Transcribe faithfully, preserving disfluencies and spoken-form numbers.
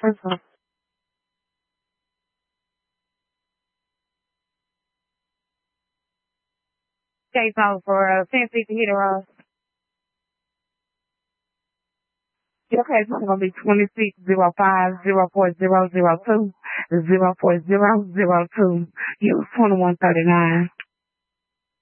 Okay, so for uh, ten fifty hit or uh, okay, this is gonna be twenty six zero five zero four zero zero two zero four zero zero two. Use twenty one thirty nine.